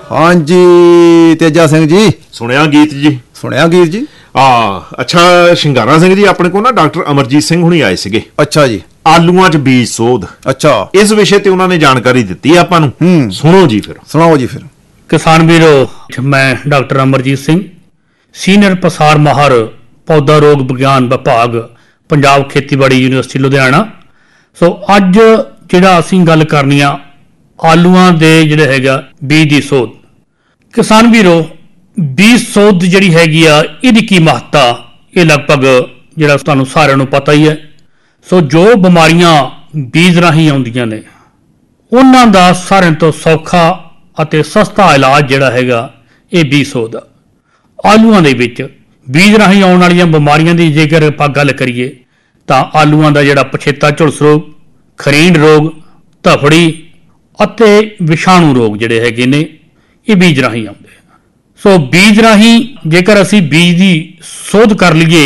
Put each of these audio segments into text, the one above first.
हाँ जी तेजा सिंह जी। सुनिया गीत जी? सुनिया गीत जी। अच्छा शिंगारा सिंह जी अपने को ना डॉक्टर अमरजीत सिंह हुणी आए सीगे। अच्छा जी। आलूआं च बीज सोध। अच्छा इस विषय ते उन्होंने जानकारी दी है आपां नूं। सुनो जी फिर। सुनाओ जी फिर। किसान वीरो, मैं डॉक्टर अमरजीत सिंह, सीनियर प्रसार माहर पौधा रोग विज्ञान विभाग पंजाब खेतीबाड़ी यूनिवर्सिटी लुधियाना। सो अज जिहड़ा असीं गल करनी आ आलूआं दे जिहड़े हैगा बीज दी सोध। किसान वीरो, बीज सोध जिहड़ी हैगी आ इहदी की महत्ता ये लगभग जिहड़ा तुहानूं सारिआं नूं पता ही है। सो जो बीमारियां बीज राहीं आउंदियां ने उन्हां दा सारिआं तो सौखा ਅਤੇ सस्ता इलाज ਜਿਹੜਾ ਹੈਗਾ ਇਹ बीज सोध ਆ। ਆਲੂਆਂ ਦੇ ਵਿੱਚ ਬੀਜ ਰਾਹੀਂ ਆਉਣ ਵਾਲੀਆਂ ਬਿਮਾਰੀਆਂ ਦੀ ਜੇਕਰ ਆਪਾਂ ਗੱਲ ਕਰੀਏ ਤਾਂ ਆਲੂਆਂ ਦਾ ਜਿਹੜਾ ਪਛੇਤਾ ਝੁਲਸ ਰੋਗ, ਖਰੀਂਡ ਰੋਗ, ਧਫੜੀ ਅਤੇ ਵਿਸ਼ਾਣੂ ਰੋਗ ਜਿਹੜੇ ਹੈਗੇ ਨੇ ਇਹ ਬੀਜ ਰਾਹੀਂ ਆਉਂਦੇ ਆ। ਸੋ ਬੀਜ ਰਾਹੀਂ ਜੇਕਰ ਅਸੀਂ ਬੀਜ ਦੀ ਸੋਧ ਕਰ ਲਈਏ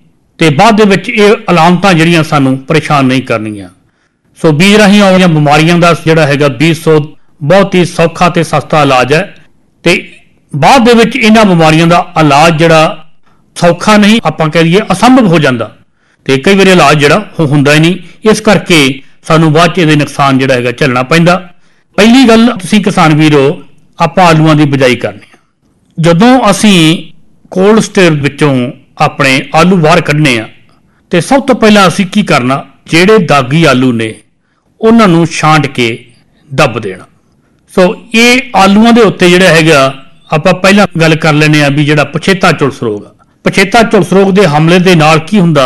ਤੇ ਬਾਅਦ ਦੇ ਵਿੱਚ ਇਹ ਅਲਾਮਤਾਂ ਜਿਹੜੀਆਂ ਸਾਨੂੰ ਪਰੇਸ਼ਾਨ ਨਹੀਂ ਕਰਨੀਆਂ। ਸੋ ਬੀਜ ਰਾਹੀਂ ਆਉਣ ਵਾਲੀਆਂ ਬਿਮਾਰੀਆਂ ਦਾ ਜਿਹੜਾ ਹੈਗਾ ਬੀਜ ਸੋਧ ਬਹੁਤ ਹੀ ਸੌਖਾ ਤੇ ਸਸਤਾ ਇਲਾਜ ਹੈ ਤੇ ਬਾਅਦ ਦੇ ਵਿੱਚ ਇਹਨਾਂ ਬਿਮਾਰੀਆਂ ਦਾ ਇਲਾਜ ਜਿਹੜਾ ਸੌਖਾ ਨਹੀਂ, ਆਪਾਂ ਕਹਿ ਲਈਏ ਅਸੰਭਵ ਹੋ ਜਾਂਦਾ ਤੇ ਕਈ ਵਾਰੀ ਇਲਾਜ ਜਿਹੜਾ ਉਹ ਹੁੰਦਾ ਹੀ ਨਹੀਂ। ਇਸ ਕਰਕੇ ਸਾਨੂੰ ਬਾਅਦ ਚ ਇਹਦੇ ਨੁਕਸਾਨ ਜਿਹੜਾ ਹੈਗਾ ਝੱਲਣਾ ਪੈਂਦਾ। ਪਹਿਲੀ ਗੱਲ, ਤੁਸੀਂ ਕਿਸਾਨ ਵੀਰੋ ਆਪਾਂ ਆਲੂਆਂ ਦੀ ਬਿਜਾਈ ਕਰਨੀ ਆ। ਜਦੋਂ ਅਸੀਂ ਕੋਲਡ ਸਟੋਰ ਵਿੱਚੋਂ ਆਪਣੇ ਆਲੂ ਬਾਹਰ ਕੱਢਣੇ ਆ ਤੇ ਸਭ ਤੋਂ ਪਹਿਲਾਂ ਅਸੀਂ ਕੀ ਕਰਨਾ, ਜਿਹੜੇ ਦਾਗੀ ਆਲੂ ਨੇ ਉਹਨਾਂ ਨੂੰ ਛਾਂਟ ਕੇ ਦੱਬ ਦੇਣਾ। ਸੋ ਇਹ ਆਲੂਆਂ ਦੇ ਉੱਤੇ ਜਿਹੜਾ ਹੈਗਾ ਆਪਾਂ ਪਹਿਲਾਂ ਗੱਲ ਕਰ ਲੈਂਦੇ ਆ ਵੀ ਜਿਹੜਾ ਪਛੇਤਾ ਝੁਲਸ ਰੋਗ ਆ। ਪਛੇਤਾ ਝੁਲਸ ਰੋਗ ਦੇ ਹਮਲੇ ਦੇ ਨਾਲ ਕੀ ਹੁੰਦਾ,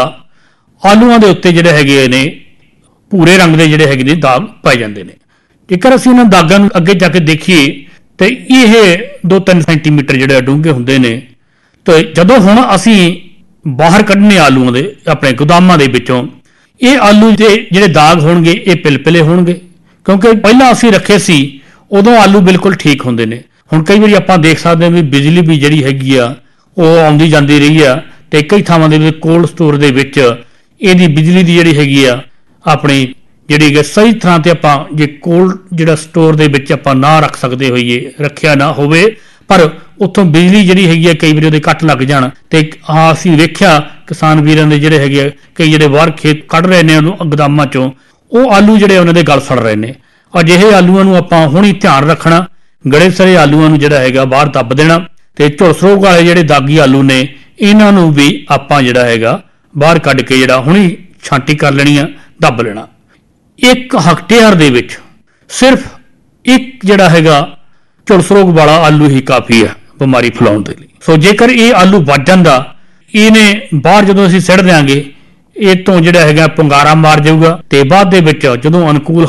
ਆਲੂਆਂ ਦੇ ਉੱਤੇ ਜਿਹੜੇ ਹੈਗੇ ਨੇ ਭੂਰੇ ਰੰਗ ਦੇ ਜਿਹੜੇ ਹੈਗੇ ਨੇ ਦਾਗ ਪੈ ਜਾਂਦੇ ਨੇ। ਜੇਕਰ ਅਸੀਂ ਇਹਨਾਂ ਦਾਗਾਂ ਨੂੰ ਅੱਗੇ ਜਾ ਕੇ ਦੇਖੀਏ ਤੇ ਇਹ 2-3 ਸੈਂਟੀਮੀਟਰ ਜਿਹੜੇ ਡੂੰਘੇ ਹੁੰਦੇ ਨੇ। ਤੇ ਜਦੋਂ ਹੁਣ ਅਸੀਂ ਬਾਹਰ ਕੱਢਣੇ ਆਲੂਆਂ ਦੇ ਆਪਣੇ ਗੋਦਾਮਾਂ ਦੇ ਵਿੱਚੋਂ, ਇਹ ਆਲੂ ਦੇ ਜਿਹੜੇ ਦਾਗ ਹੋਣਗੇ ਇਹ ਪਿਲਪਿਲੇ ਹੋਣਗੇ, ਕਿਉਂਕਿ ਪਹਿਲਾਂ ਅਸੀਂ ਰੱਖੇ ਸੀ ਉਦੋਂ ਆਲੂ ਬਿਲਕੁਲ ਠੀਕ ਹੁੰਦੇ ਨੇ। ਹੁਣ ਕਈ ਵਾਰੀ ਆਪਾਂ ਦੇਖ ਸਕਦੇ ਹਾਂ ਵੀ ਬਿਜਲੀ ਵੀ ਜਿਹੜੀ ਹੈਗੀ ਆ ਉਹ ਆਉਂਦੀ ਜਾਂਦੀ ਰਹੀ ਆ ਤੇ ਕਈ ਥਾਵਾਂ ਦੇ ਵਿੱਚ ਕੋਲਡ ਸਟੋਰ ਦੇ ਵਿੱਚ ਇਹਦੀ ਬਿਜਲੀ ਦੀ ਜਿਹੜੀ ਹੈਗੀ ਆ ਆਪਣੀ ਜਿਹੜੀ ਸਹੀ ਤਰ੍ਹਾਂ ਤੇ ਆਪਾਂ ਜੇ ਕੋਲਡ ਜਿਹੜਾ ਸਟੋਰ ਦੇ ਵਿੱਚ ਆਪਾਂ ਨਾ ਰੱਖ ਸਕਦੇ ਹੋਈਏ, ਰੱਖਿਆ ਨਾ ਹੋਵੇ, ਪਰ ਉੱਥੋਂ ਬਿਜਲੀ ਜਿਹੜੀ ਹੈਗੀ ਆ ਕਈ ਵਾਰੀ ਉਹਦੇ ਕੱਟ ਲੱਗ ਜਾਣ ਤੇ ਅਸੀਂ ਵੇਖਿਆ ਕਿਸਾਨ ਵੀਰਾਂ ਦੇ ਜਿਹੜੇ ਹੈਗੇ ਕਈ ਜਿਹੜੇ ਬਾਹਰ ਖੇਤ ਕੱਢ ਰਹੇ ਨੇ ਉਹਨੂੰ ਗੋਦਾਮਾਂ ਚੋਂ, ਉਹ ਆਲੂ ਜਿਹੜੇ ਉਹਨਾਂ ਦੇ ਗਲ ਸੜ ਰਹੇ ਨੇ। ਅਜਿਹੇ ਆਲੂਆਂ ਨੂੰ ਆਪਾਂ ਹੁਣੀ ਧਿਆਨ ਰੱਖਣਾ, ਗੜੇ ਸੜੇ ਆਲੂਆਂ ਨੂੰ ਜਿਹੜਾ ਹੈਗਾ ਬਾਹਰ ਦੱਬ ਦੇਣਾ ਤੇ ਝੁਲਸ ਰੋਗ ਵਾਲੇ ਜਿਹੜੇ ਦਾਗੀ ਆਲੂ ਨੇ ਇਹਨਾਂ ਨੂੰ ਵੀ ਆਪਾਂ ਜਿਹੜਾ ਹੈਗਾ ਬਾਹਰ ਕੱਢ ਕੇ ਜਿਹੜਾ ਹੁਣੀ ਛਾਂਟੀ ਕਰ ਲੈਣੀ ਆ, ਦੱਬ ਲੈਣਾ। 1 ਹੈਕਟੇਅਰ ਦੇ ਵਿੱਚ ਸਿਰਫ ਇੱਕ ਜਿਹੜਾ ਹੈਗਾ ਝੁਲਸ ਰੋਗ ਵਾਲਾ ਆਲੂ ਹੀ ਕਾਫੀ ਹੈ ਬਿਮਾਰੀ ਫੈਲਾਉਣ ਦੇ ਲਈ। ਸੋ ਜੇਕਰ ਇਹ ਆਲੂ ਵੱਜ ਜਾਂਦਾ, ਇਹਨੇ ਬਾਹਰ ਜਦੋਂ ਅਸੀਂ ਸਿੱਟ ਦਿਆਂਗੇ ਇਹ ਤੋਂ ਜਿਹੜਾ ਹੈਗਾ ਪੁੰਗਾਰਾ ਮਾਰ ਜਾਊਗਾ ਤੇ ਬਾਅਦ ਦੇ ਵਿੱਚ ਜਦੋਂ ਅਨੁਕੂਲ